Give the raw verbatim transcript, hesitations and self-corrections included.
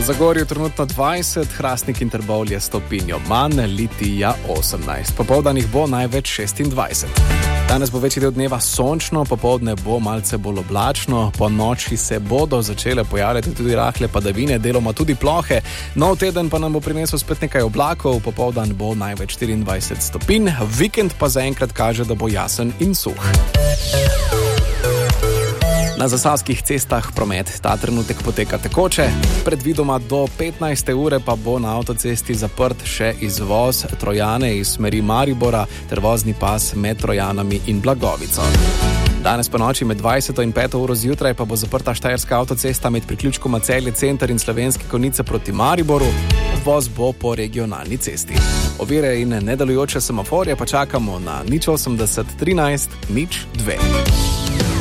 Zagorju trenutno dvajset, Hrastnik in Trbovlje stopinjo manj, Litija osemnajst. Popoldanih bo največ šestindvajset. Danes bo večji del dneva sončno, popoldne bo malce bolj oblačno, po noči se bodo začele pojavljati tudi rahle padavine, deloma tudi plohe. Nov teden pa nam bo prinesel spet nekaj oblakov, popoldan bo največ štiriindvajset stopinj, vikend pa zaenkrat kaže, da bo jasen in suh. Na zasavskih cestah promet ta trenutek poteka tekoče, predvidoma do petnajste ure pa bo na avtocesti zaprt še izvoz Trojane iz smeri Maribora ter vozni pas med Trojanami in Blagovico. Danes po noči med dvajseto in peto uro zjutraj pa bo zaprta Štajerska avtocesta med priključkoma Celje Center in Slovenske Konjice proti Mariboru, obvoz bo po regionalni cesti. Ovire in nedelujoče semaforje pa čakamo na nič osemdeset trinajst nič dve.